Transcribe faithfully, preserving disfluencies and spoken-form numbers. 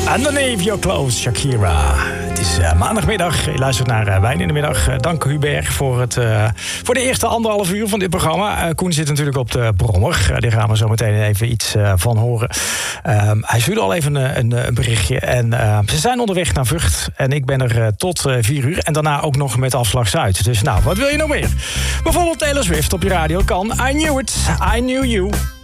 Underneath Your Clothes, Shakira. Het is uh, maandagmiddag. Je luistert naar uh, Wijn in de Middag. Uh, dank Hubert voor, het, uh, voor de eerste anderhalf uur van dit programma. Uh, Koen zit natuurlijk op de brommer. Uh, daar gaan we zo meteen even iets uh, van horen. Uh, hij stuurde al even een, een, een berichtje. En uh, ze zijn onderweg naar Vught. En ik ben er uh, tot uh, vier uur. En daarna ook nog met afslag Zuid. Dus nou, wat wil je nog meer? Bijvoorbeeld Taylor Swift op je radio kan. I Knew It, I Knew You.